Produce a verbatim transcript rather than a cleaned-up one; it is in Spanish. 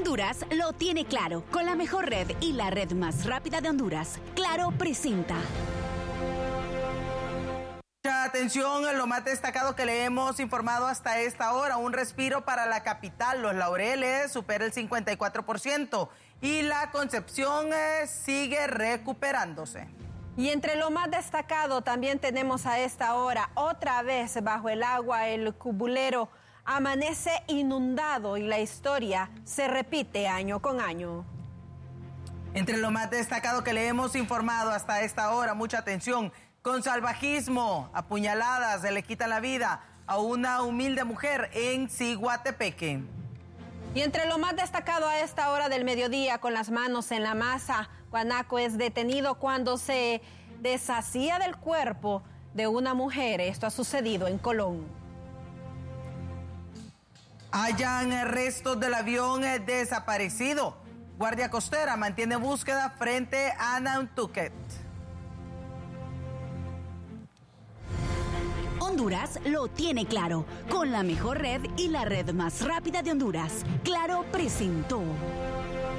Honduras lo tiene claro. Con la mejor red y la red más rápida de Honduras, Claro presenta. Mucha atención en lo más destacado que le hemos informado hasta esta hora. Un respiro para la capital. Los Laureles supera el cincuenta y cuatro por ciento y la Concepción eh, sigue recuperándose. Y entre lo más destacado también tenemos a esta hora, otra vez bajo el agua, el Cubulero amanece inundado y la historia se repite año con año. Entre lo más destacado que le hemos informado hasta esta hora, mucha atención, con salvajismo, apuñaladas, se le quita la vida a una humilde mujer en Ciguatepeque. Y entre lo más destacado a esta hora del mediodía, con las manos en la masa, Guanaco es detenido cuando se deshacía del cuerpo de una mujer. Esto ha sucedido en Colón. Hallan restos del avión desaparecido. Guardia Costera mantiene búsqueda frente a Nantucket. Honduras lo tiene claro. Con la mejor red y la red más rápida de Honduras, Claro presentó.